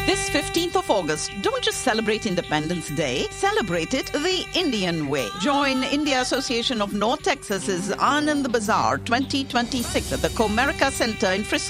This 15th of August, don't just celebrate Independence Day, celebrate it the Indian way. Join India Association of North Texas's Anand Bazaar 2026 at the Comerica Center in Frisco.